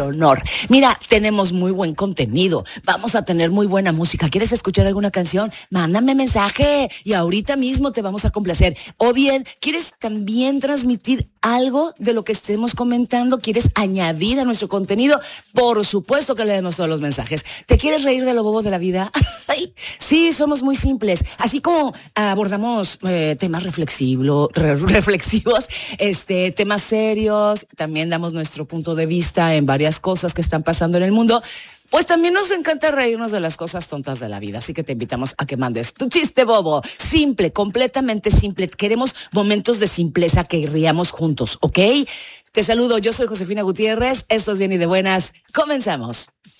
honor. Mira, tenemos muy buen contenido. Vamos a tener muy buena música. ¿Quieres escuchar alguna canción? Mándame mensaje y ahorita mismo te vamos a complacer. O bien, ¿quieres también transmitir algo de lo que estemos comentando? ¿Quieres añadir a nuestro contenido? Por supuesto que leemos todos los mensajes. ¿Te quieres reír de lo bobo de la vida? Sí, somos muy simples. Así como abordamos temas reflexivos, temas serios, también damos nuestro punto de vista en varias cosas que están pasando en el mundo. Pues también nos encanta reírnos de las cosas tontas de la vida, así que te invitamos a que mandes tu chiste bobo, simple, completamente simple. Queremos momentos de simpleza que riamos juntos, ¿ok? Te saludo, yo soy Josefina Gutiérrez, esto es Bien y de Buenas, comenzamos.